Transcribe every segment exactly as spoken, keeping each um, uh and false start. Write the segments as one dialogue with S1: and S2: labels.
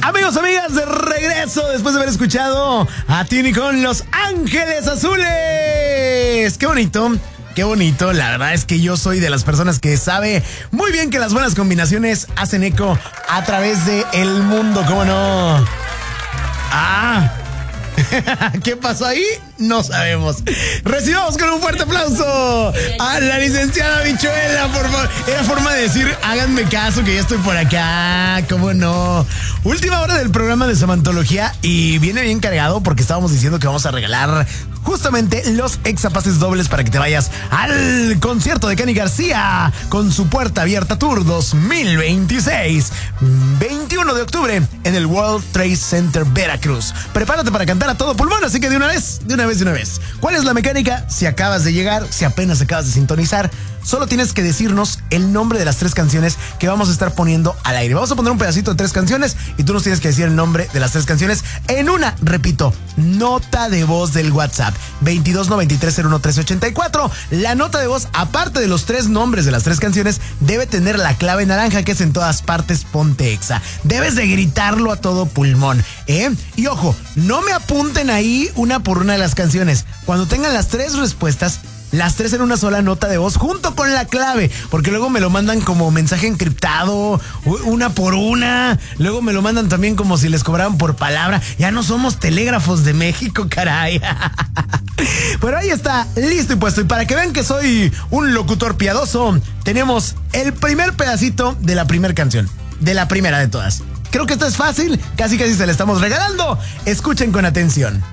S1: Amigos, amigas, de regreso después de haber escuchado a Tini con Los Ángeles Azules. ¡Qué bonito! Qué bonito, la verdad es que yo soy de las personas que sabe muy bien que las buenas combinaciones hacen eco a través de el mundo, ¿cómo no? Ah, ¿qué pasó ahí? No sabemos. Recibamos con un fuerte aplauso a la licenciada Bichuela, por favor. Era forma de decir, háganme caso que ya estoy por acá, ¿cómo no? Última hora del programa de Samantología y viene bien cargado porque estábamos diciendo que vamos a regalar justamente los exapases dobles para que te vayas al concierto de Kenny García con su Puerta Abierta Tour dos mil veintiséis, veintiuno de octubre en el World Trade Center Veracruz. Prepárate para cantar a todo pulmón, así que de una vez, de una vez, de una vez. ¿Cuál es la mecánica? Si acabas de llegar, si apenas acabas de sintonizar, solo tienes que decirnos el nombre de las tres canciones que vamos a estar poniendo al aire. Vamos a poner un pedacito de tres canciones y tú nos tienes que decir el nombre de las tres canciones en una, repito, nota de voz del WhatsApp. veintidós noventa y tres cero uno trece ochenta y cuatro. La nota de voz, aparte de los tres nombres de las tres canciones, debe tener la clave naranja que es en todas partes Ponte Exa. Debes de gritarlo a todo pulmón, ¿eh? Y ojo, no me apunten ahí una por una de las canciones. Cuando tengan las tres respuestas, las tres en una sola nota de voz junto con la clave, porque luego me lo mandan como mensaje encriptado, una por una, luego me lo mandan también como si les cobraran por palabra. Ya no somos telégrafos de México, caray. Pero ahí está, listo y puesto. Y para que vean que soy un locutor piadoso, tenemos el primer pedacito de la primera canción, de la primera de todas. Creo que esto es fácil, casi casi se le estamos regalando. Escuchen con atención.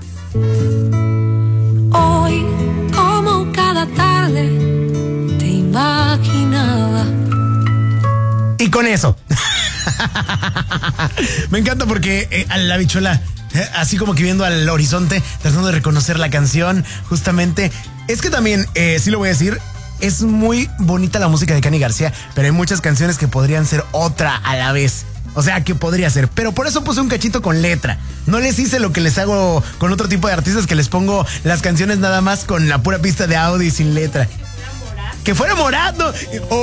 S2: Hoy, como cada tarde, te imaginaba.
S1: Y con eso. Me encanta porque eh, a la Bichuela, eh, así como que viendo al horizonte, tratando de reconocer la canción, justamente. Es que también, eh, sí lo voy a decir, es muy bonita la música de Kenny García, pero hay muchas canciones que podrían ser otra a la vez. O sea, que podría ser. Pero por eso puse un cachito con letra. No les hice lo que les hago con otro tipo de artistas, que les pongo las canciones nada más con la pura pista de audio y sin letra. Que fuera Morat. Oh,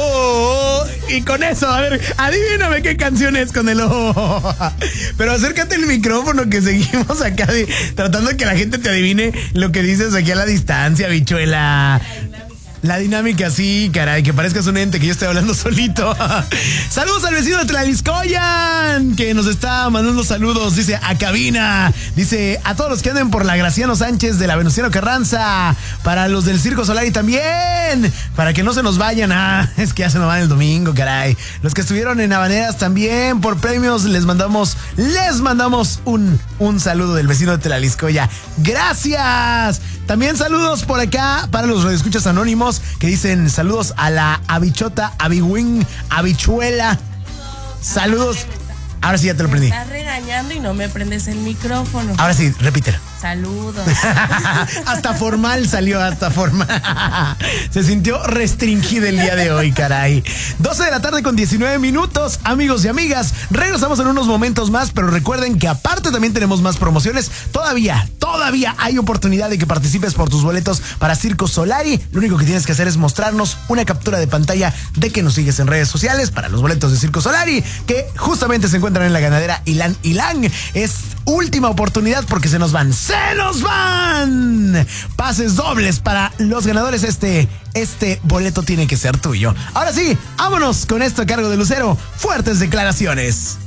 S1: oh, oh, y con eso, a ver, adivíname qué canción es con el oh, oh, oh. Pero acércate el micrófono que seguimos acá de, tratando de que la gente te adivine lo que dices aquí a la distancia, Bichuela. La dinámica, sí, caray, que parezcas un ente, que yo estoy hablando solito. Saludos al vecino de Tlaliscoyan, que nos está mandando saludos, dice, a cabina. Dice, a todos los que anden por la Graciano Sánchez de la Venustiano Carranza, para los del Circo Solari también, para que no se nos vayan. Ah, es que ya se nos van el domingo, caray. Los que estuvieron en Habaneras también por premios, les mandamos, les mandamos un, un saludo del vecino de Tlaliscoya. Gracias. También saludos por acá para los radioescuchas anónimos que dicen saludos a la Abichota, Abiwin, Habichuela. Saludos. Ahora sí ya te lo prendí.
S3: Me estás regañando y no me prendes el micrófono.
S1: Ahora sí, repítelo.
S3: Saludos.
S1: Hasta formal salió, hasta formal. Se sintió restringida el día de hoy, caray. doce de la tarde con diecinueve minutos, amigos y amigas. Regresamos en unos momentos más, pero recuerden que aparte también tenemos más promociones. Todavía, todavía hay oportunidad de que participes por tus boletos para Circo Solari. Lo único que tienes que hacer es mostrarnos una captura de pantalla de que nos sigues en redes sociales para los boletos de Circo Solari, que justamente se encuentran en la ganadera Ilan Ilan. Es última oportunidad porque se nos van. ¡Se nos van! Pases dobles para los ganadores. Este, este boleto tiene que ser tuyo. Ahora sí, vámonos con esto a cargo de Lucero. Fuertes declaraciones.